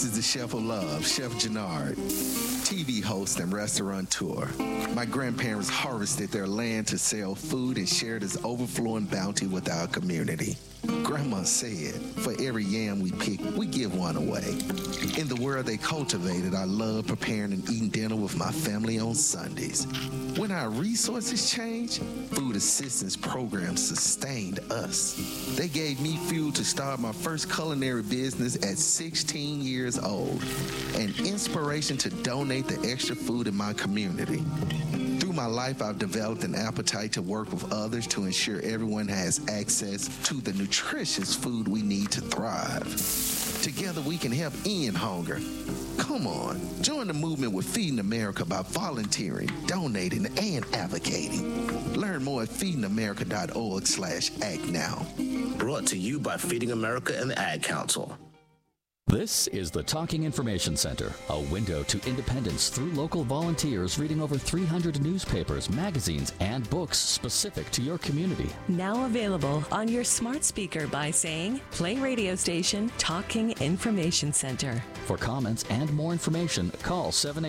This is the Chef of Love, Chef Jannard, TV host and restaurateur. My grandparents harvested their land to sell food and share this overflowing bounty with our community. Grandma said, for every yam we pick, we give one away. In the world they cultivated, I love preparing and eating dinner with my family on Sundays. When our resources changed, food assistance programs sustained us. They gave me fuel to start my first culinary business at 16 years old, and inspiration to donate the extra food in my community. Through my life, I've developed an appetite to work with others to ensure everyone has access to the nutritious food we need to thrive. Together, we can help end hunger. Come on, join the movement with Feeding America by volunteering, donating, and advocating. Learn more at feedingamerica.org/act now. Brought to you by Feeding America and the Ad Council. This is the Talking Information Center, a window to independence through local volunteers reading over 300 newspapers, magazines, and books specific to your community. Now available on your smart speaker by saying, play radio station Talking Information Center. For comments and more information, call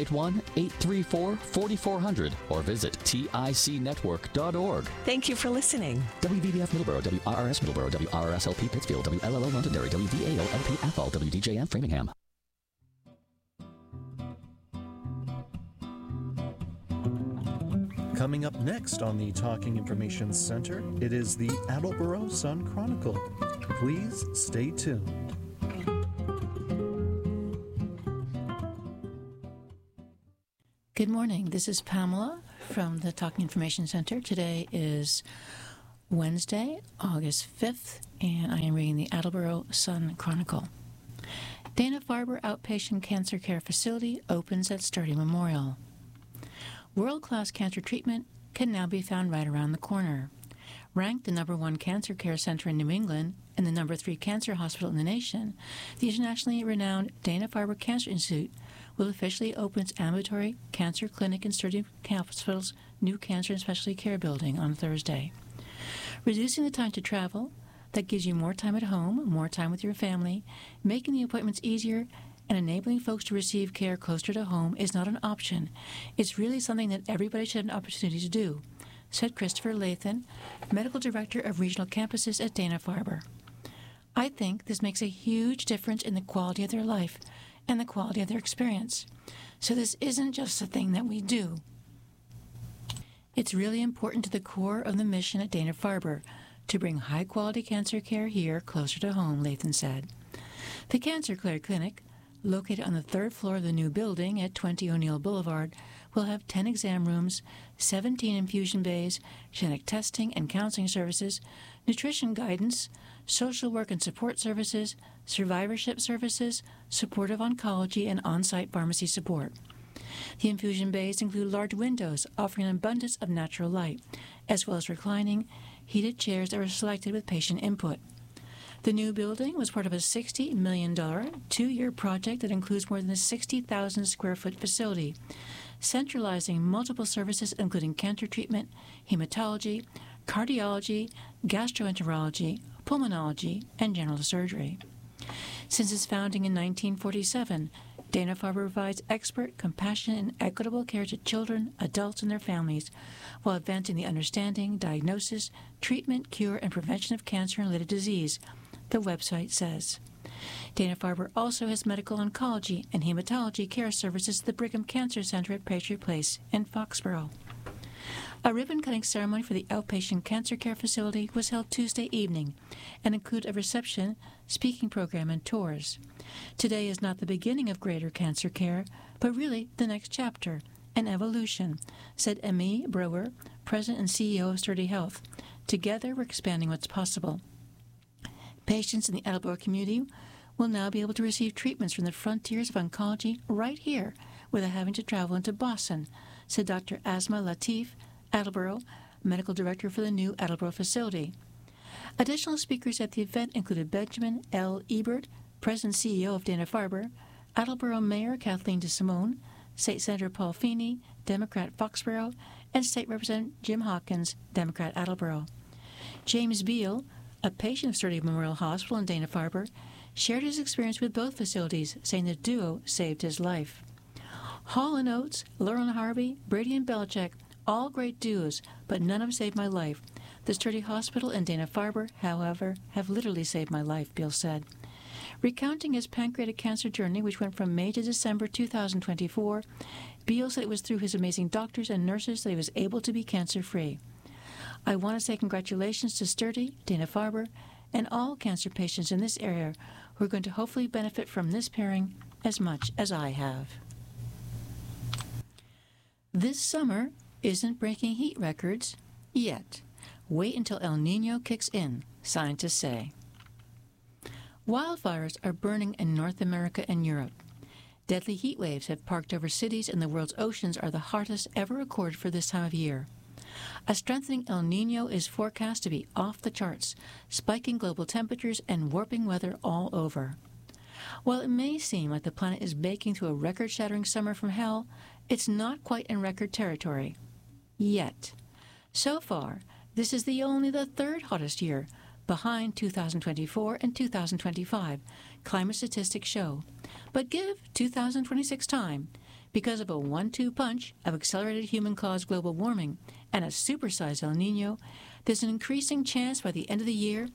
781-834-4400 or visit ticnetwork.org. Thank you for listening. WVBF Middleborough, WRRS Middleborough, WRSLP Pittsfield, WLLO Londonderry, WVAO-LP Athol, WDJM Framingham. Coming up next on the Talking Information Center, it is the Attleboro Sun Chronicle. Please stay tuned. Good morning. This is Pamela from the Talking Information Center. Today is Wednesday, August 5th, and I am reading the Attleboro Sun Chronicle. Dana-Farber Outpatient Cancer Care Facility opens at Sturdy Memorial. World-class cancer treatment can now be found right around the corner. Ranked the #1 cancer care center in New England and the #3 cancer hospital in the nation, the internationally renowned Dana-Farber Cancer Institute will officially open its ambulatory cancer clinic in Sturdy Hospital's new cancer and specialty care building on Thursday. Reducing the time to travel, that gives you more time at home, more time with your family, making the appointments easier, and enabling folks to receive care closer to home is not an option. It's really something that everybody should have an opportunity to do, said Christopher Lathan, Medical Director of Regional Campuses at Dana-Farber. I think this makes a huge difference in the quality of their life and the quality of their experience. So this isn't just a thing that we do. It's really important to the core of the mission at Dana-Farber to bring high-quality cancer care here closer to home, Lathan said. The Cancer Care Clinic, located on the 3rd floor of the new building at 20 O'Neill Boulevard, will have 10 exam rooms, 17 infusion bays, genetic testing and counseling services, nutrition guidance, social work and support services, survivorship services, supportive oncology, and on-site pharmacy support. The infusion bays include large windows offering an abundance of natural light, as well as reclining, heated chairs that were selected with patient input. The new building was part of a $60 million 2-year project that includes more than a 60,000 square foot facility, centralizing multiple services including cancer treatment, hematology, cardiology, gastroenterology, pulmonology, and general surgery. Since its founding in 1947, Dana-Farber provides expert, compassionate, and equitable care to children, adults, and their families while advancing the understanding, diagnosis, treatment, cure, and prevention of cancer and related disease, the website says. Dana-Farber also has medical oncology and hematology care services at the Brigham Cancer Center at Patriot Place in Foxborough. A ribbon-cutting ceremony for the outpatient cancer care facility was held Tuesday evening and included a reception, speaking program, and tours. Today is not the beginning of greater cancer care, but really the next chapter, an evolution, said Emmy Brewer, President and CEO of Sturdy Health. Together, we're expanding what's possible. Patients in the Attleboro community will now be able to receive treatments from the frontiers of oncology right here without having to travel into Boston, said Dr. Asma Latif, Attleboro, Medical Director for the new Attleboro facility. Additional speakers at the event included Benjamin L. Ebert, President and CEO of Dana-Farber, Attleboro Mayor Kathleen DeSimone, State Senator Paul Feeney, Democrat Foxborough, and State Representative Jim Hawkins, Democrat Attleboro. James Beal, a patient of Sturdy Memorial Hospital in Dana-Farber, shared his experience with both facilities, saying the duo saved his life. Hall and Oates, Laurel and Harvey, Brady and Belichick, all great duos, but none have saved my life. The Sturdy Hospital and Dana-Farber, however, have literally saved my life, Beal said. Recounting his pancreatic cancer journey, which went from May to December 2024, Beal said it was through his amazing doctors and nurses that he was able to be cancer-free. I want to say congratulations to Sturdy, Dana-Farber, and all cancer patients in this area who are going to hopefully benefit from this pairing as much as I have. This summer isn't breaking heat records yet. Wait until El Niño kicks in, scientists say. Wildfires are burning in North America and Europe. Deadly heat waves have parked over cities, and the world's oceans are the hottest ever recorded for this time of year. A strengthening El Niño is forecast to be off the charts, spiking global temperatures and warping weather all over. While it may seem like the planet is baking through a record-shattering summer from hell, it's not quite in record territory. Yet. So far, this is only the third hottest year, behind 2024 and 2025, climate statistics show. But give 2026 time. Because of a 1-2 punch of accelerated human-caused global warming and a supersized El Niño, there's an increasing chance by the end of the year,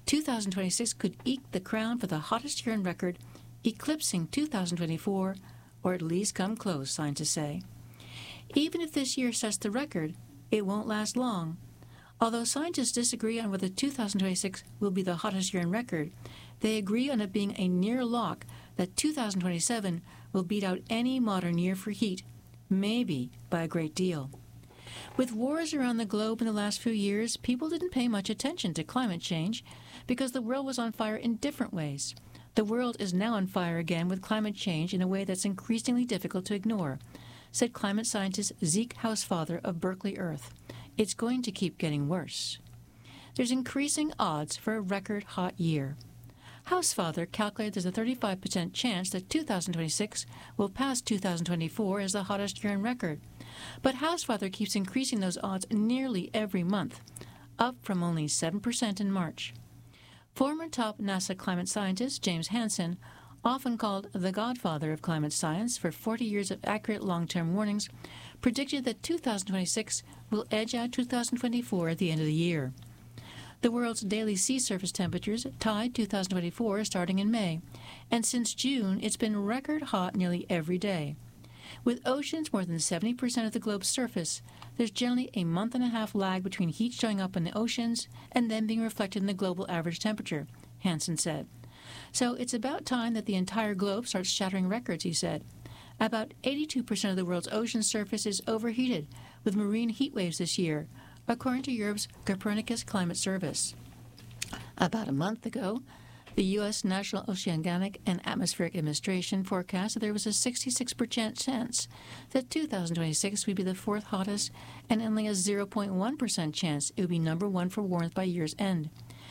2026 could eke the crown for the hottest year on record, eclipsing 2024, or at least come close, scientists say. Even if this year sets the record, it won't last long. Although scientists disagree on whether 2026 will be the hottest year on record, they agree on it being a near lock that 2027 will beat out any modern year for heat, maybe by a great deal. With wars around the globe in the last few years, people didn't pay much attention to climate change because the world was on fire in different ways. The world is now on fire again with climate change in a way that's increasingly difficult to ignore, said climate scientist Zeke Hausfather of Berkeley Earth. It's going to keep getting worse. There's increasing odds for a record hot year. Hausfather calculated there's a 35% chance that 2026 will pass 2024 as the hottest year on record. But Hausfather keeps increasing those odds nearly every month, up from only 7% in March. Former top NASA climate scientist James Hansen, often called the godfather of climate science for 40 years of accurate long-term warnings, predicted that 2026 will edge out 2024 at the end of the year. The world's daily sea surface temperatures tied 2024 starting in May, and since June it's been record hot nearly every day. With oceans more than 70% of the globe's surface, there's generally a month-and-a-half lag between heat showing up in the oceans and then being reflected in the global average temperature, Hansen said. So it's about time that the entire globe starts shattering records, he said. About 82% of the world's ocean surface is overheated, with marine heat waves this year, according to Europe's Copernicus Climate Service. About a month ago, the U.S. National Oceanic and Atmospheric Administration forecast that there was a 66% chance that 2026 would be the fourth hottest and only a 0.1% chance it would be number one for warmth by year's end.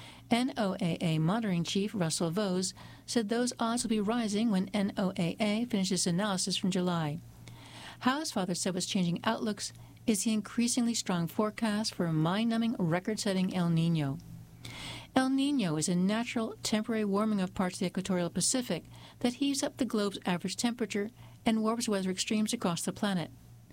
NOAA Monitoring Chief Russell Vose said those odds will be rising when NOAA finishes analysis from July. Hausfather said what's changing outlooks is the increasingly strong forecast for a mind-numbing, record-setting El Niño. El Niño is a natural, temporary warming of parts of the equatorial Pacific that heaves up the globe's average temperature and warps weather extremes across the planet.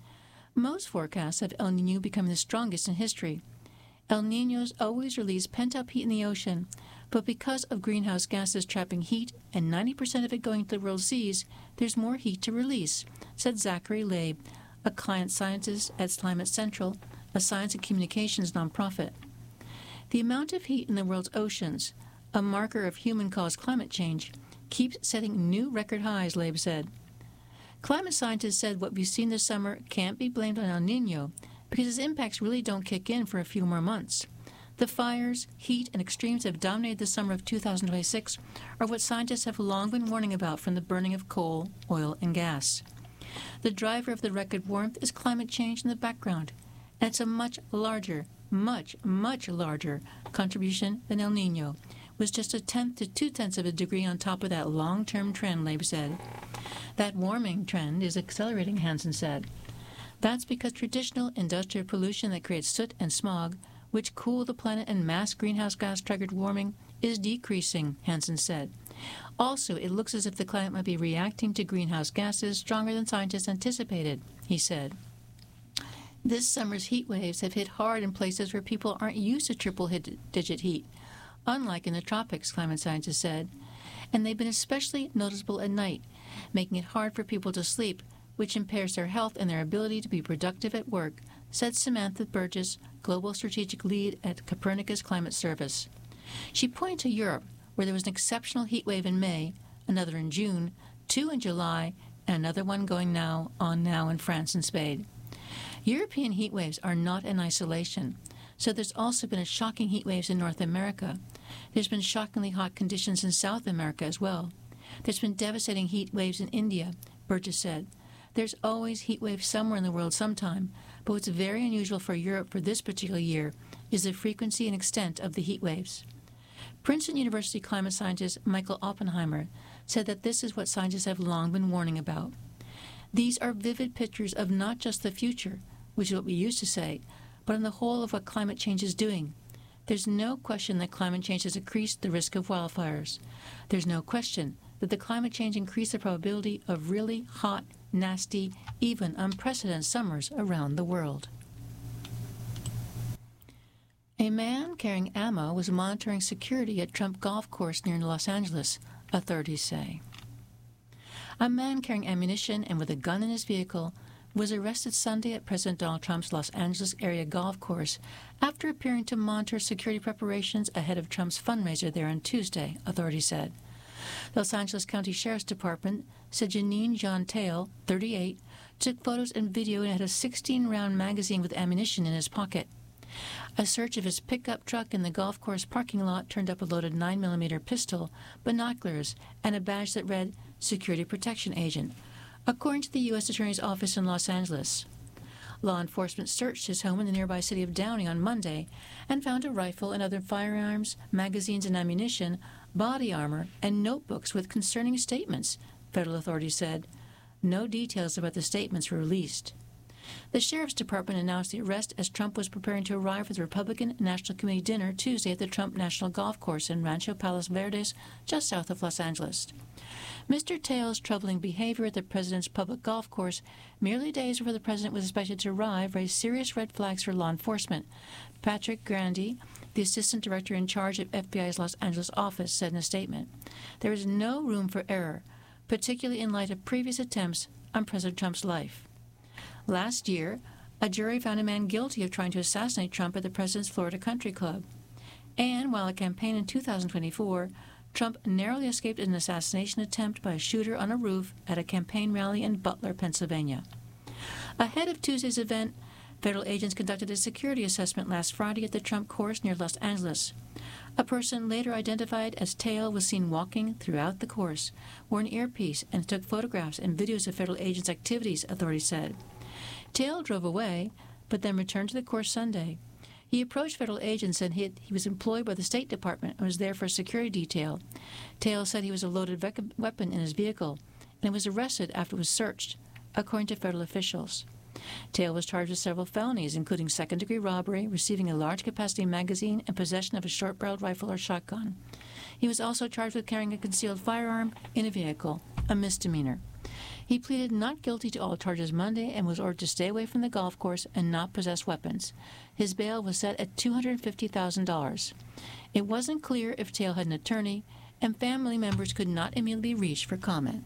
Most forecasts have El Niño becoming the strongest in history. El Niños always release pent-up heat in the ocean, but because of greenhouse gases trapping heat and 90% of it going to the world's seas, there's more heat to release, said Zachary Labe, a climate scientist at Climate Central, a science and communications nonprofit. The amount of heat in the world's oceans, a marker of human-caused climate change, keeps setting new record highs, Labe said. Climate scientists said what we've seen this summer can't be blamed on El Niño because its impacts really don't kick in for a few more months. The fires, heat, and extremes that have dominated the summer of 2026 are what scientists have long been warning about from the burning of coal, oil, and gas. The driver of the record warmth is climate change in the background, and it's a much larger contribution than El Niño, with just 1/10 to 2/10 of a degree on top of that long-term trend, Labe said. That warming trend is accelerating, Hansen said. That's because traditional industrial pollution that creates soot and smog, which cool the planet and mass greenhouse gas-triggered warming, is decreasing, Hansen said. Also, it looks as if the climate might be reacting to greenhouse gases stronger than scientists anticipated, he said. This summer's heat waves have hit hard in places where people aren't used to triple-digit heat, unlike in the tropics, climate scientists said. And they've been especially noticeable at night, making it hard for people to sleep, which impairs their health and their ability to be productive at work, said Samantha Burgess, Global Strategic Lead at Copernicus Climate Service. She pointed to Europe, where there was an exceptional heat wave in May, another in June, 2 in July, and another one going now in France and Spain. European heat waves are not in isolation, so there's also been a shocking heat waves in North America. There's been shockingly hot conditions in South America as well. There's been devastating heat waves in India, Burgess said. There's always heat waves somewhere in the world sometime, but what's very unusual for Europe for this particular year is the frequency and extent of the heat waves. Princeton University climate scientist Michael Oppenheimer said that this is what scientists have long been warning about. These are vivid pictures of not just the future, which is what we used to say, but on the whole of what climate change is doing. There's no question that climate change has increased the risk of wildfires. There's no question that the climate change increased the probability of really hot, nasty, even unprecedented summers around the world. A man carrying ammo was monitoring security at Trump Golf Course near Los Angeles, authorities say. A man carrying ammunition and with a gun in his vehicle was arrested Sunday at President Donald Trump's Los Angeles area golf course after appearing to monitor security preparations ahead of Trump's fundraiser there on Tuesday, authorities said. The Los Angeles County Sheriff's Department said Janine John Tail, 38, took photos and video and had a 16-round magazine with ammunition in his pocket. A search of his pickup truck in the golf course parking lot turned up a loaded 9mm pistol, binoculars, and a badge that read Security Protection Agent, according to the U.S. Attorney's Office in Los Angeles. Law enforcement searched his home in the nearby city of Downey on Monday and found a rifle and other firearms, magazines and ammunition, body armor, and notebooks with concerning statements, federal authorities said. No details about the statements were released. The Sheriff's Department announced the arrest as Trump was preparing to arrive for the Republican National Committee dinner Tuesday at the Trump National Golf Course in Rancho Palos Verdes, just south of Los Angeles. Mr. Tail's troubling behavior at the president's public golf course merely days before the president was expected to arrive raised serious red flags for law enforcement. Patrick Grandy, the assistant director in charge of FBI's Los Angeles office, said in a statement, "There is no room for error, particularly in light of previous attempts on President Trump's life." Last year, a jury found a man guilty of trying to assassinate Trump at the president's Florida Country Club. And while a campaign in 2024, Trump narrowly escaped an assassination attempt by a shooter on a roof at a campaign rally in Butler, Pennsylvania. Ahead of Tuesday's event, federal agents conducted a security assessment last Friday at the Trump course near Los Angeles. A person later identified as Tail was seen walking throughout the course, wore an earpiece, and took photographs and videos of federal agents' activities, authorities said. Tail drove away, but then returned to the course Sunday. He approached federal agents and he was employed by the State Department and was there for a security detail. Tail said he was a loaded weapon in his vehicle and was arrested after it was searched, according to federal officials. Tail was charged with several felonies, including second-degree robbery, receiving a large-capacity magazine, and possession of a short-barreled rifle or shotgun. He was also charged with carrying a concealed firearm in a vehicle, a misdemeanor. He pleaded not guilty to all charges Monday and was ordered to stay away from the golf course and not possess weapons. His bail was set at $250,000. It wasn't clear if Tail had an attorney, and family members could not immediately reach for comment.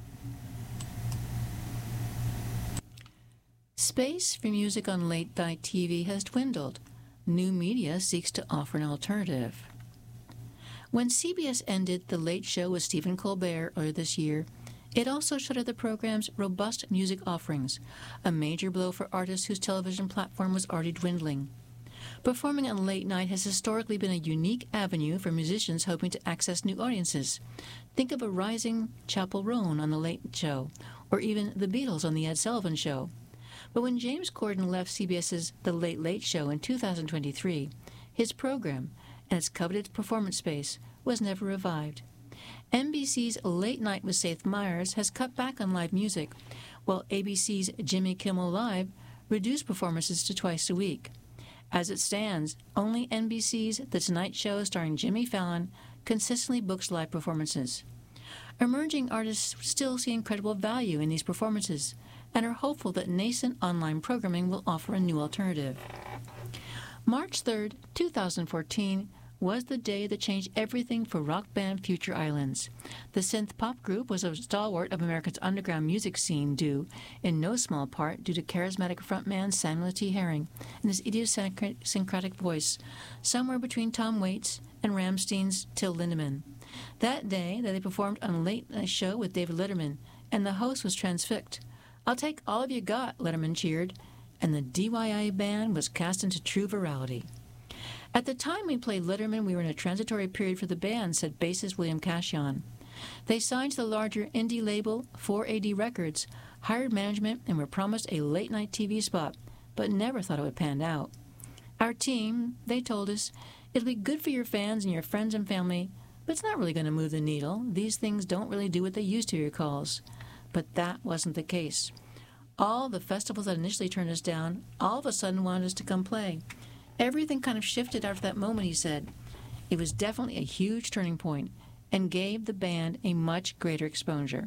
Space for music on late-night TV has dwindled. New media seeks to offer an alternative. When CBS ended The Late Show with Stephen Colbert earlier this year, it also shuttered the program's robust music offerings, a major blow for artists whose television platform was already dwindling. Performing on late night has historically been a unique avenue for musicians hoping to access new audiences. Think of a rising Chappell Roan on The Late Show, or even the Beatles on The Ed Sullivan Show. But when James Corden left CBS's The Late Late Show in 2023, his program and its coveted performance space was never revived. NBC's Late Night with Seth Meyers has cut back on live music, while ABC's Jimmy Kimmel Live reduced performances to twice a week. As it stands, only NBC's The Tonight Show starring Jimmy Fallon consistently books live performances. Emerging artists still see incredible value in these performances and are hopeful that nascent online programming will offer a new alternative. March 3rd, 2014, was the day that changed everything for rock band Future Islands. The synth-pop group was a stalwart of America's underground music scene due, in no small part, due to charismatic frontman Samuel T. Herring and his idiosyncratic voice, somewhere between Tom Waits and Rammstein's Till Lindemann. That day, they performed on a late-night show with David Letterman, and the host was transfixed. "I'll take all of you got," Letterman cheered, and the DYI band was cast into true virality. "At the time we played Letterman, we were in a transitory period for the band," said bassist William Cashion. "They signed to the larger indie label 4AD Records, hired management, and were promised a late-night TV spot, but never thought it would pan out. Our team, they told us, it'll be good for your fans and your friends and family, but it's not really going to move the needle. These things don't really do what they used to, he recalls." But that wasn't the case. All the festivals that initially turned us down all of a sudden wanted us to come play. Everything kind of shifted after that moment, he said. It was definitely a huge turning point and gave the band a much greater exposure.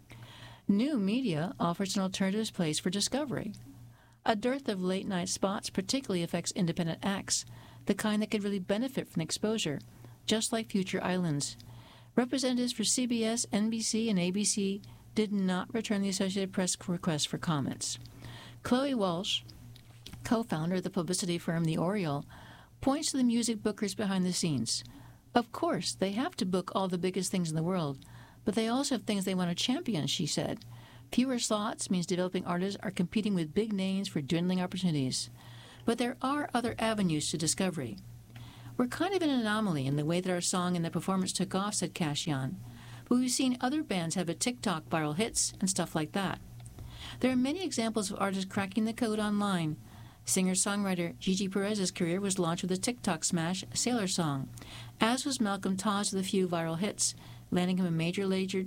New media offers an alternative place for discovery. A dearth of late-night spots particularly affects independent acts, the kind that could really benefit from exposure, just like Future Islands. Representatives for CBS, NBC, and ABC did not return the Associated Press request for comments. Chloe Walsh, co-founder of the publicity firm The Oriole, points to the music bookers behind the scenes. Of course, they have to book all the biggest things in the world, but they also have things they want to champion, she said. Fewer slots means developing artists are competing with big names for dwindling opportunities. But there are other avenues to discovery. "We're kind of an anomaly in the way that our song and the performance took off," said Cashion. "But we've seen other bands have a TikTok viral hits and stuff like that. There are many examples of artists cracking the code online. Singer-songwriter Gigi Perez's career was launched with a TikTok smash, Sailor Song, as was Malcolm Todd's with a few viral hits, landing him a major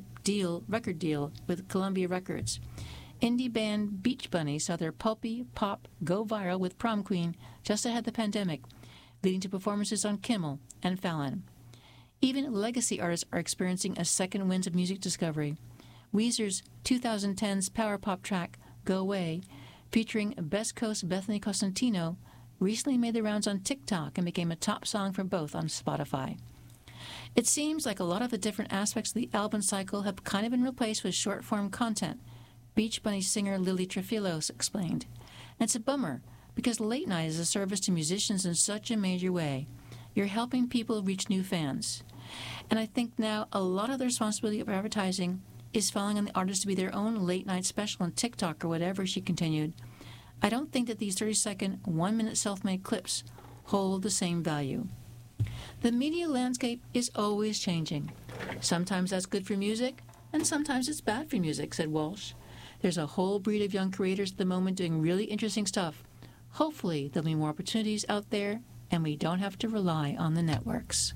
record deal with Columbia Records. Indie band Beach Bunny saw their pulpy pop go viral with Prom Queen just ahead of the pandemic, leading to performances on Kimmel and Fallon. Even legacy artists are experiencing a second wind of music discovery. Weezer's 2010's power pop track, Go Away, featuring Best Coast Bethany Costantino, recently made the rounds on TikTok and became a top song for both on Spotify. It seems like a lot of the different aspects of the album cycle have kind of been replaced with short-form content, Beach Bunny singer Lily Trefilos explained. And it's a bummer, because late night is a service to musicians in such a major way. You're helping people reach new fans. And I think now a lot of the responsibility of advertising is falling on the artist to be their own late-night special on TikTok or whatever, she continued. I don't think that these 30-second, one-minute self-made clips hold the same value. The media landscape is always changing. Sometimes that's good for music, and sometimes it's bad for music, said Walsh. There's a whole breed of young creators at the moment doing really interesting stuff. Hopefully there'll be more opportunities out there, and we don't have to rely on the networks.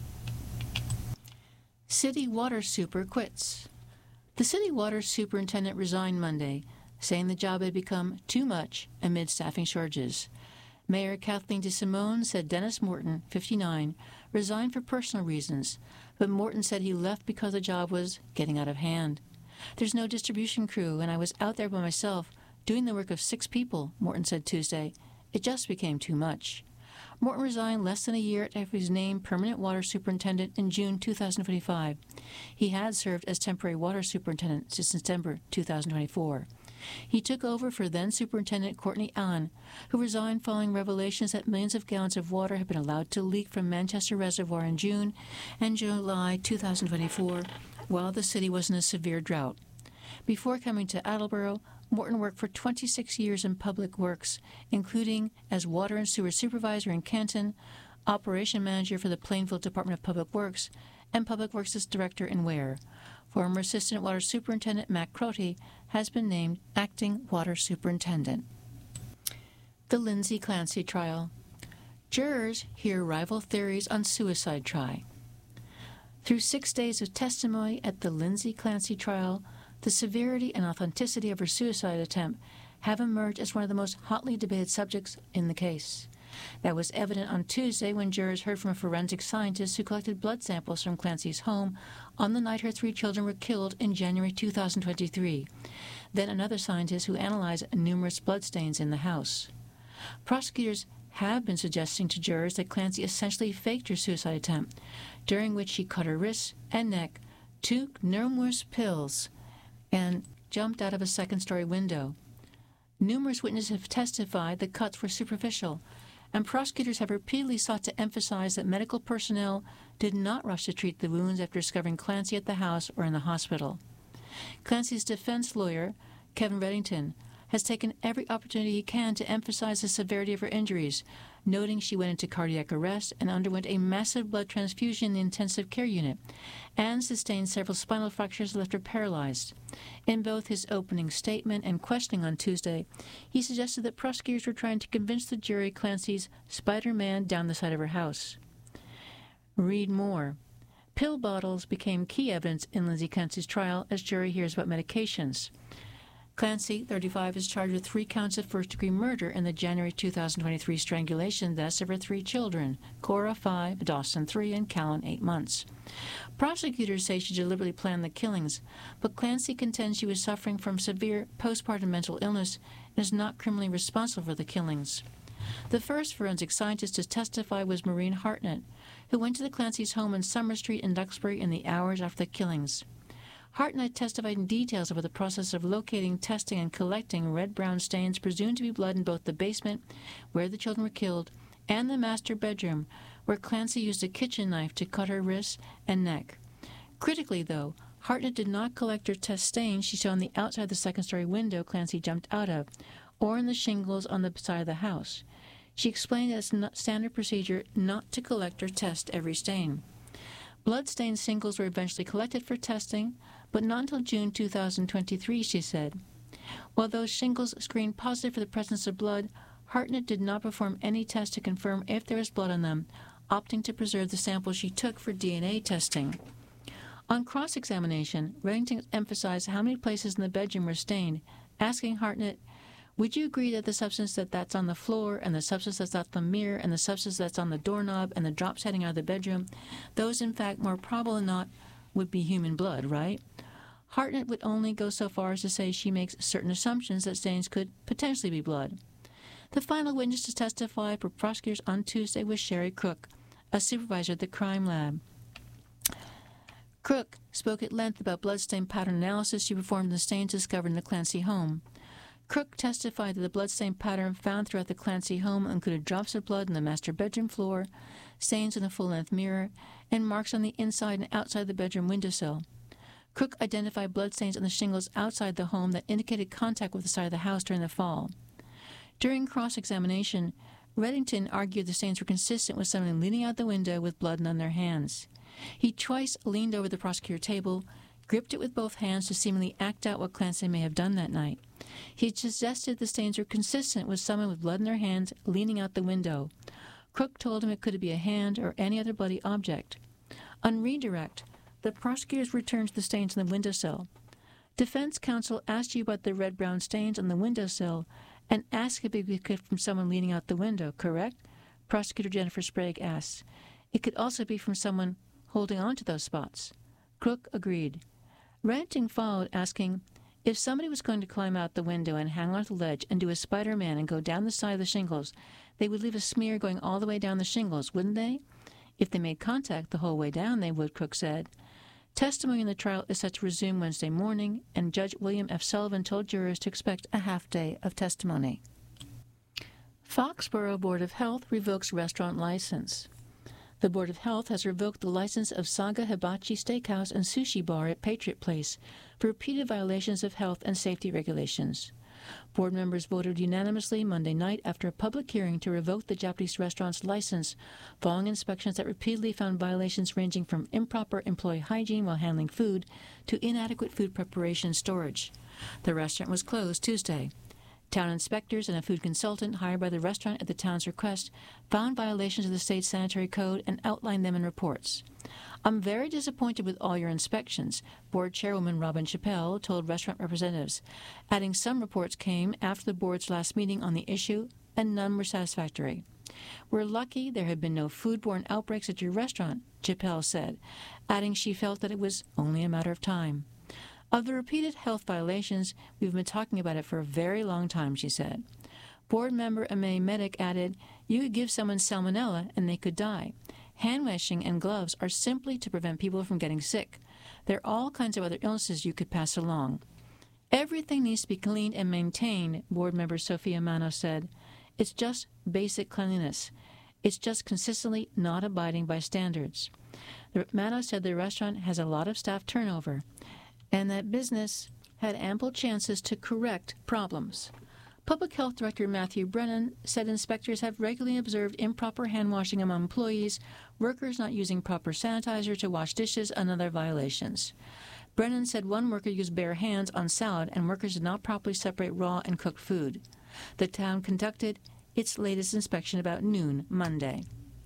City water super quits. The city water superintendent resigned Monday, saying the job had become too much amid staffing shortages. Mayor Kathleen DeSimone said Dennis Morton, 59, resigned for personal reasons, but Morton said he left because the job was getting out of hand. There's no distribution crew, and I was out there by myself, doing the work of 6 people, Morton said Tuesday. It just became too much. Morton resigned less than a year after he was named permanent water superintendent in June 2025. He had served as temporary water superintendent since December 2024. He took over for then-Superintendent Courtney Allen, who resigned following revelations that millions of gallons of water had been allowed to leak from Manchester Reservoir in June and July 2024, while the city was in a severe drought. Before coming to Attleboro, Morton worked for 26 years in public works, including as water and sewer supervisor in Canton, operation manager for the Plainfield Department of Public Works, and public works director in Ware. Former assistant water superintendent Matt Crotty has been named acting water superintendent. The Lindsay Clancy trial. Jurors hear rival theories on suicide try. Through 6 days of testimony at the Lindsay Clancy trial, the severity and authenticity of her suicide attempt have emerged as one of the most hotly debated subjects in the case. That was evident on Tuesday when jurors heard from a forensic scientist who collected blood samples from Clancy's home on the night her 3 children were killed in January 2023. Then another scientist who analyzed numerous bloodstains in the house. Prosecutors have been suggesting to jurors that Clancy essentially faked her suicide attempt, during which she cut her wrists and neck, took numerous pills, and jumped out of a second-story window. Numerous witnesses have testified the cuts were superficial, and prosecutors have repeatedly sought to emphasize that medical personnel did not rush to treat the wounds after discovering Clancy at the house or in the hospital. Clancy's defense lawyer, Kevin Reddington, has taken every opportunity he can to emphasize the severity of her injuries, noting she went into cardiac arrest and underwent a massive blood transfusion in the intensive care unit, and sustained several spinal fractures that left her paralyzed. In both his opening statement and questioning on Tuesday, he suggested that prosecutors were trying to convince the jury Clancy's Spider-Man down the side of her house. Read more. Pill bottles became key evidence in Lindsay Clancy's trial as jury hears about medications. Clancy, 35, is charged with 3 counts of first-degree murder in the January 2023 strangulation deaths of her 3 children, Cora, 5, Dawson, 3, and Callan, 8 months. Prosecutors say she deliberately planned the killings, but Clancy contends she was suffering from severe postpartum mental illness and is not criminally responsible for the killings. The first forensic scientist to testify was Maureen Hartnett, who went to the Clancy's home on Summer Street in Duxbury in the hours after the killings. Hartnett testified in details about the process of locating, testing, and collecting red-brown stains presumed to be blood in both the basement, where the children were killed, and the master bedroom, where Clancy used a kitchen knife to cut her wrists and neck. Critically, though, Hartnett did not collect or test stains she saw on the outside of the second-story window Clancy jumped out of, or in the shingles on the side of the house. She explained that it's not standard procedure not to collect or test every stain. Blood-stained shingles were eventually collected for testing, but not until June 2023, she said. While those shingles screened positive for the presence of blood, Hartnett did not perform any tests to confirm if there was blood on them, opting to preserve the samples she took for DNA testing. On cross-examination, Reddington emphasized how many places in the bedroom were stained, asking Hartnett, "Would you agree that the substance that's on the floor and the substance that's on the mirror and the substance that's on the doorknob and the drops heading out of the bedroom, those in fact more probable than not would be human blood, right?" Hartnett would only go so far as to say she makes certain assumptions that stains could potentially be blood. The final witness to testify for prosecutors on Tuesday was Sherry Crook, a supervisor at the crime lab. Crook spoke at length about bloodstain pattern analysis she performed in the stains discovered in the Clancy home. Crook testified that the bloodstain pattern found throughout the Clancy home included drops of blood in the master bedroom floor, stains in the full-length mirror, and marks on the inside and outside the bedroom windowsill. Crook identified bloodstains on the shingles outside the home that indicated contact with the side of the house during the fall. During cross-examination, Reddington argued the stains were consistent with someone leaning out the window with blood on their hands. He twice leaned over the prosecutor table, gripped it with both hands to seemingly act out what Clancy may have done that night. He suggested the stains were consistent with someone with blood in their hands leaning out the window. Crook told him it could be a hand or any other bloody object. On redirect, the prosecutors returned to the stains on the windowsill. Defense counsel asked you about the red-brown stains on the windowsill and asked if it could be from someone leaning out the window, correct? Prosecutor Jennifer Sprague asked. It could also be from someone holding on to those spots. Crook agreed. Reddington followed, asking, if somebody was going to climb out the window and hang on the ledge and do a Spider-Man and go down the side of the shingles, they would leave a smear going all the way down the shingles, wouldn't they? If they made contact the whole way down, they would, Crook said. Testimony in the trial is set to resume Wednesday morning, and Judge William F. Sullivan told jurors to expect a half-day of testimony. Foxborough Board of Health revokes restaurant license. The Board of Health has revoked the license of Saga Hibachi Steakhouse and Sushi Bar at Patriot Place for repeated violations of health and safety regulations. Board members voted unanimously Monday night after a public hearing to revoke the Japanese restaurant's license following inspections that repeatedly found violations ranging from improper employee hygiene while handling food to inadequate food preparation and storage. The restaurant was closed Tuesday. Town inspectors and a food consultant hired by the restaurant at the town's request found violations of the state's sanitary code and outlined them in reports. I'm very disappointed with all your inspections, Board Chairwoman Robin Chappelle told restaurant representatives, adding some reports came after the board's last meeting on the issue and none were satisfactory. "We're lucky there have been no foodborne outbreaks at your restaurant," Chappelle said, adding she felt that it was only a matter of time. "Of the repeated health violations, we've been talking about it for a very long time," she said. Board member Amay Medic added, "You could give someone salmonella and they could die. Hand washing and gloves are simply to prevent people from getting sick. There are all kinds of other illnesses you could pass along." "Everything needs to be cleaned and maintained," board member Sophia Mano said. "It's just basic cleanliness. It's just consistently not abiding by standards." Mano said the restaurant has a lot of staff turnover and that business had ample chances to correct problems. Public Health Director Matthew Brennan said inspectors have regularly observed improper hand washing among employees, workers not using proper sanitizer to wash dishes, and other violations. Brennan said one worker used bare hands on salad and workers did not properly separate raw and cooked food. The town conducted its latest inspection about noon Monday.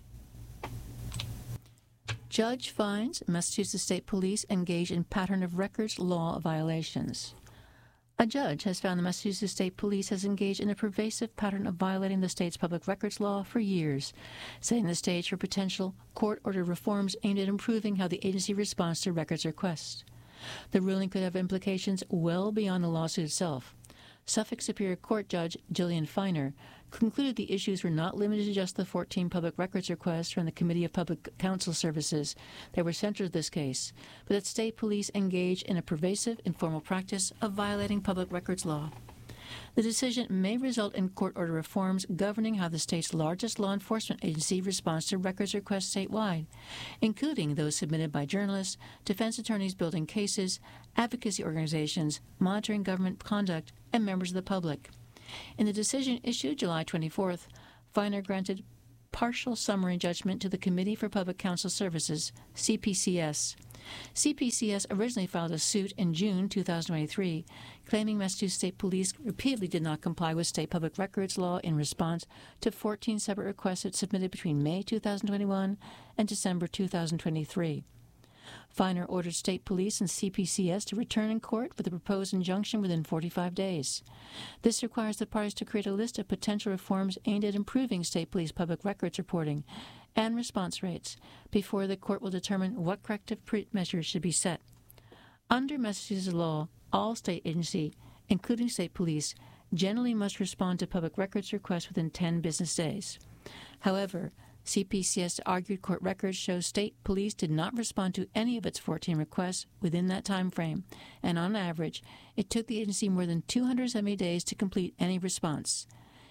Judge finds Massachusetts State Police engage in pattern of records law violations. A judge has found the Massachusetts State Police has engaged in a pervasive pattern of violating the state's public records law for years, setting the stage for potential court-ordered reforms aimed at improving how the agency responds to records requests. The ruling could have implications well beyond the lawsuit itself. Suffolk Superior Court Judge Gillian Feiner concluded the issues were not limited to just the 14 public records requests from the Committee of Public Counsel Services that were central to this case, but that state police engage in a pervasive, informal practice of violating public records law. The decision may result in court-order reforms governing how the state's largest law enforcement agency responds to records requests statewide, including those submitted by journalists, defense attorneys building cases, advocacy organizations, monitoring government conduct, and members of the public. In the decision issued July 24th, Feiner granted partial summary judgment to the Committee for Public Counsel Services, CPCS. CPCS originally filed a suit in June 2023, claiming Massachusetts State Police repeatedly did not comply with state public records law in response to 14 separate requests it submitted between May 2021 and December 2023. Feiner ordered state police and CPCS to return in court with a proposed injunction within 45 days. This requires the parties to create a list of potential reforms aimed at improving state police public records reporting and response rates before the court will determine what corrective measures should be set. Under Massachusetts law, all state agencies, including state police, generally must respond to public records requests within 10 business days. However, CPCS argued court records show state police did not respond to any of its 14 requests within that time frame, and on average, it took the agency more than 270 days to complete any response.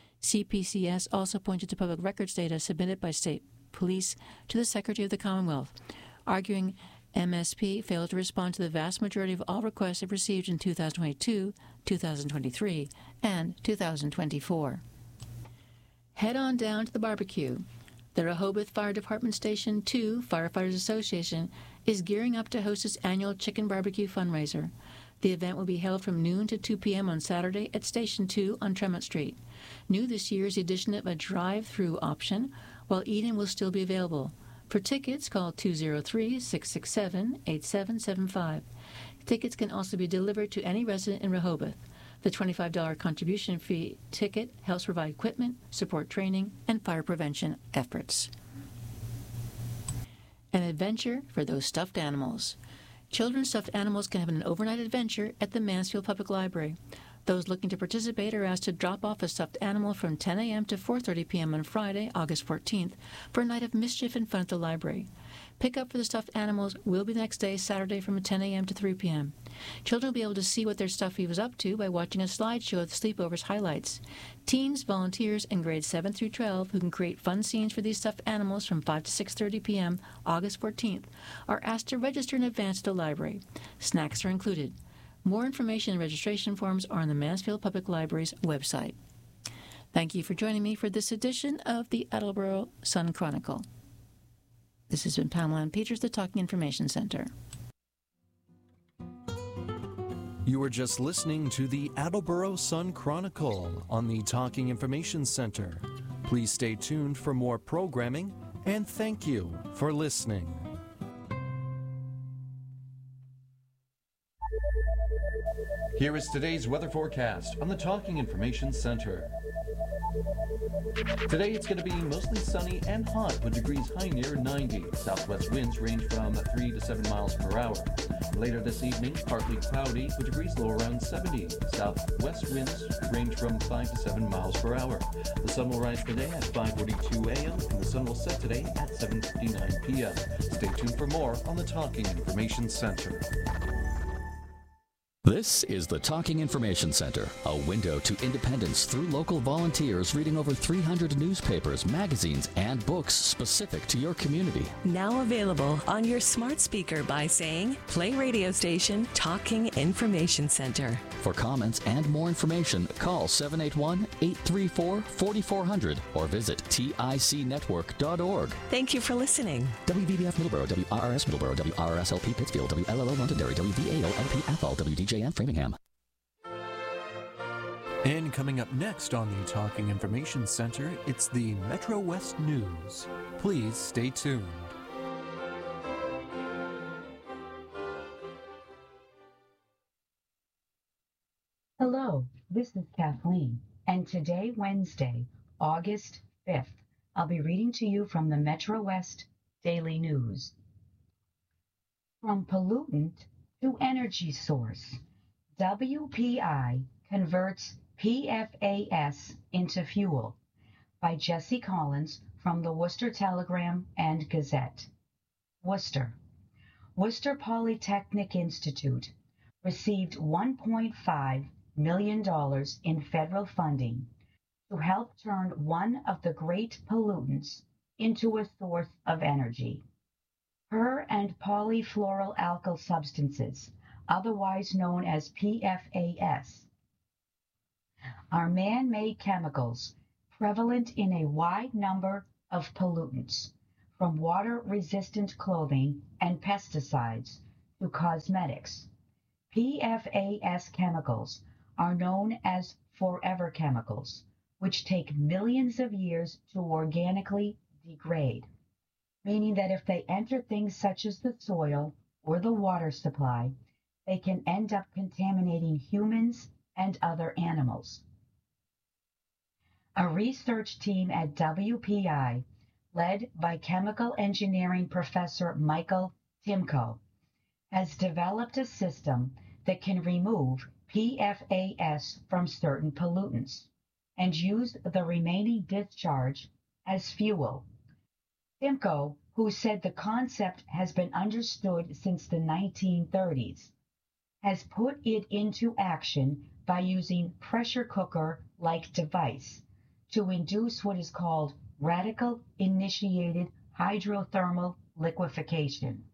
CPCS also pointed to public records data submitted by state police to the Secretary of the Commonwealth, arguing MSP failed to respond to the vast majority of all requests it received in 2022, 2023, and 2024. Head on down to the barbecue. The Rehoboth Fire Department Station 2 Firefighters Association is gearing up to host its annual Chicken Barbecue fundraiser. The event will be held from noon to 2 p.m. on Saturday at Station 2 on Tremont Street. New this year is the addition of a drive-through option, while eat-in will still be available. For tickets, call 203-667-8775. Tickets can also be delivered to any resident in Rehoboth. The $25 contribution fee ticket helps provide equipment, support training, and fire prevention efforts. An adventure for those stuffed animals. Children's stuffed animals can have an overnight adventure at the Mansfield Public Library. Those looking to participate are asked to drop off a stuffed animal from 10 a.m. to 4:30 p.m. on Friday, August 14th, for a night of mischief in front of the library. Pickup for the stuffed animals will be the next day, Saturday, from 10 a.m. to 3 p.m. Children will be able to see what their stuffy was up to by watching a slideshow of the sleepovers highlights. Teens, volunteers, and grades 7 through 12 who can create fun scenes for these stuffed animals from 5 to 6:30 p.m. August 14th are asked to register in advance at the library. Snacks are included. More information and registration forms are on the Mansfield Public Library's website. Thank you for joining me for this edition of the Attleboro Sun Chronicle. This has been Pamela Ann Peters, the Talking Information Center. You were just listening to the Attleboro Sun Chronicle on the Talking Information Center. Please stay tuned for more programming, and thank you for listening. Here is today's weather forecast on the Talking Information Center. Today it's going to be mostly sunny and hot with degrees high near 90. Southwest winds range from 3 to 7 miles per hour. Later this evening, partly cloudy with degrees low around 70. Southwest winds range from 5 to 7 miles per hour. The sun will rise today at 5:42 a.m. and the sun will set today at 7:59 p.m. Stay tuned for more on the Talking Information Center. This is the Talking Information Center, a window to independence through local volunteers reading over 300 newspapers, magazines, and books specific to your community. Now available on your smart speaker by saying, play radio station Talking Information Center. For comments and more information, call 781-834-4400 or visit ticnetwork.org. Thank you for listening. WVBF Middleborough, WRRS Middleborough, WRSLP Pittsfield, WLLO Londonderry, WVAO-LP WDJN Framingham. And coming up next on the Talking Information Center, it's the Metro West News. Please stay tuned. Hello, this is Kathleen, and today, Wednesday, August 5th, I'll be reading to you from the Metro West Daily News. From pollutant to energy source, WPI converts PFAS into fuel, by Jesse Collins from the Worcester Telegram and Gazette. Worcester. Worcester Polytechnic Institute received $1.5 million in federal funding to help turn one of the great pollutants into a source of energy. Per- and polyfluoroalkyl substances, otherwise known as PFAS, are man-made chemicals prevalent in a wide number of pollutants, from water-resistant clothing and pesticides to cosmetics. PFAS chemicals are known as forever chemicals, which take millions of years to organically degrade, meaning that if they enter things such as the soil or the water supply, they can end up contaminating humans and other animals. A research team at WPI, led by chemical engineering professor Michael Timko, has developed a system that can remove PFAS from certain pollutants and use the remaining discharge as fuel. Timko, who said the concept has been understood since the 1930s, has put it into action by using pressure cooker-like device to induce what is called radical initiated hydrothermal liquefaction.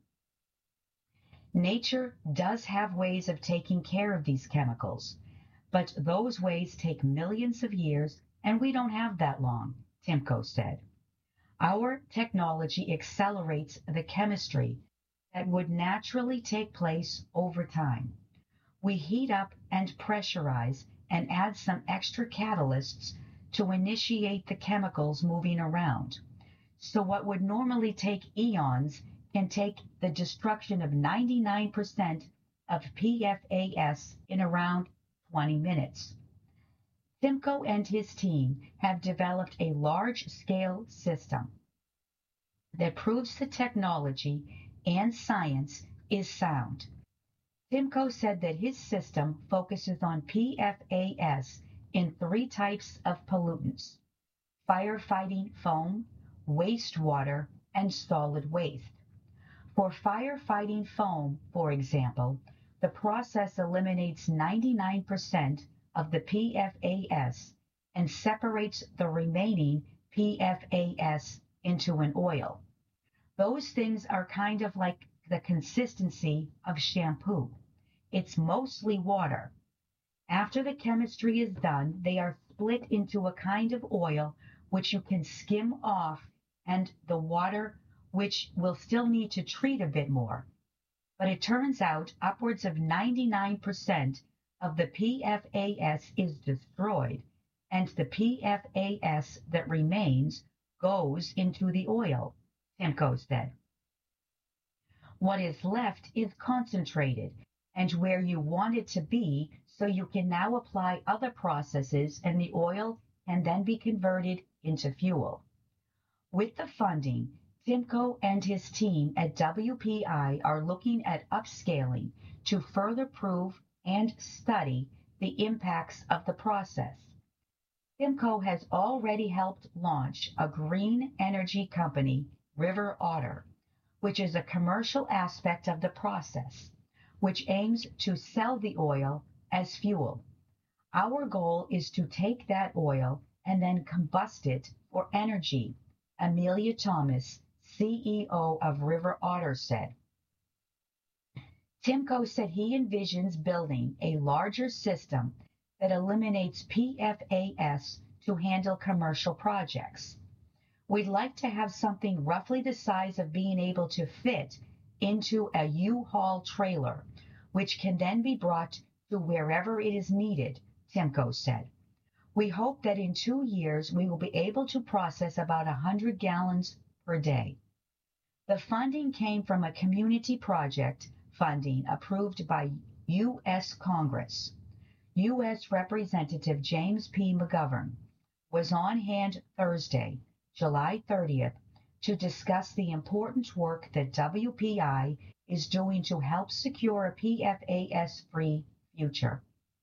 Nature does have ways of taking care of these chemicals, but those ways take millions of years, and we don't have that long, Timko said. Our technology accelerates the chemistry that would naturally take place over time. We heat up and pressurize and add some extra catalysts to initiate the chemicals moving around. So what would normally take eons can take the destruction of 99% of PFAS in around 20 minutes. Timko and his team have developed a large-scale system that proves the technology and science is sound. Timko said that his system focuses on PFAS in 3 types of pollutants: firefighting foam, wastewater, and solid waste. For firefighting foam, for example, the process eliminates 99% of the PFAS and separates the remaining PFAS into an oil. Those things are kind of like the consistency of shampoo. It's mostly water. After the chemistry is done, they are split into a kind of oil which you can skim off, and the water which will still need to treat a bit more. But it turns out upwards of 99% of the PFAS is destroyed, and the PFAS that remains goes into the oil, Timko said. What is left is concentrated, and where you want it to be, so you can now apply other processes and the oil can then be converted into fuel. With the funding, Timko and his team at WPI are looking at upscaling to further prove and study the impacts of the process. Timko has already helped launch a green energy company, River Otter, which is a commercial aspect of the process, which aims to sell the oil as fuel. Our goal is to take that oil and then combust it for energy, Amelia Thomas, CEO of River Otter, said. Timko said he envisions building a larger system that eliminates PFAS to handle commercial projects. We'd like to have something roughly the size of being able to fit into a U-Haul trailer, which can then be brought to wherever it is needed, Timko said. We hope that in 2 years we will be able to process about 100 gallons per day. The funding came from a community project funding approved by U.S. Congress. U.S. Representative James P. McGovern was on hand Thursday, July 30th, to discuss the important work that WPI is doing to help secure a PFAS-free future.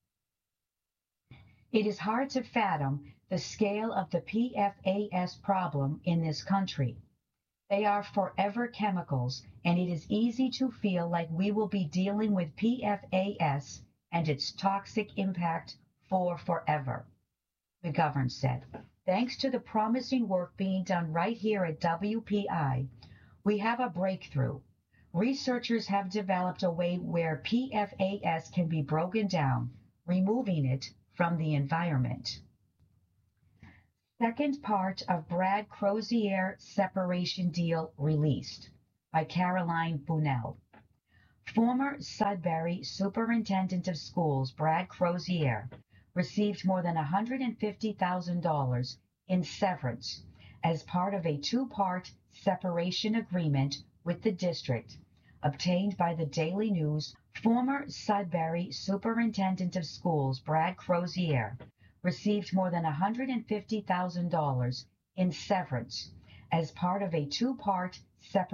It is hard to fathom the scale of the PFAS problem in this country. They are forever chemicals, and it is easy to feel like we will be dealing with PFAS and its toxic impact for forever, McGovern said. Thanks to the promising work being done right here at WPI, we have a breakthrough. Researchers have developed a way where PFAS can be broken down, removing it from the environment. Second part of Brad Crozier separation deal released by Caroline Bunnell. Former Sudbury Superintendent of Schools Brad Crozier received more than $150,000 in severance as part of a 2-part separation agreement with the district obtained by the Daily News. Former Sudbury Superintendent of Schools Brad Crozier received more than $150,000 in severance as part of a 2-part separation